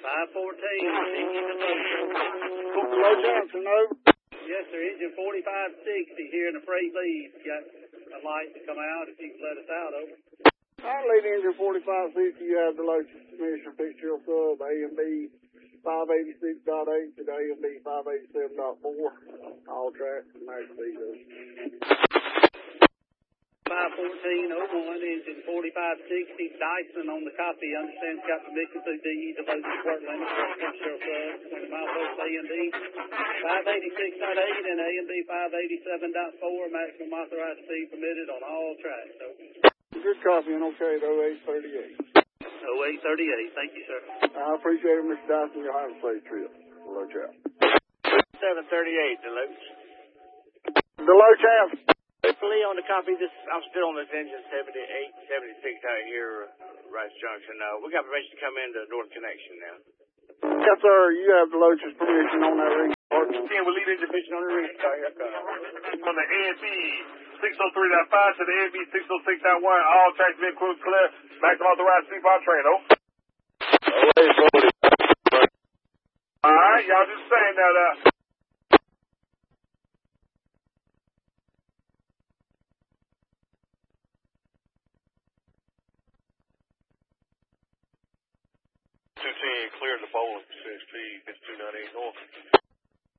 514, engine to motor. Low Johnson, over. Yes, sir, engine 4560 here in the freight lead. Got a light to come out if you can let us out, over. All right, lead engine 4560, you have the Lotus Mission Fixture Sub, AMB 586.8 to the AMB 587.4. All tracks, max speed. 51401, engine 4560, Dyson on the copy. Understands got permission through DE to load the squirt limit. Sure, 20 mile post AMD 586.8 and AMD 587.4. Maximum authorized speed permitted on all tracks. Good copy and okay at 0838. 0838, thank you, sir. I appreciate it, Mr. Dyson. You'll have a safe trip. Deloach out. 738, Deloach. Deloach out. Lee on the copy. I'm still on this engine 7876 out here, Rice Junction. We got permission to come into North Connection now. Yes, sir. You have Deloach's permission on that ring. Yeah, we're leaving division on the ring. From the AMB 603.5 to the AMB 606.1, all tracks been cruise clear. Maximum authorized speed by train, Alright, y'all just saying that, 210 clear to the bowling, 6 speed, it's 298 north.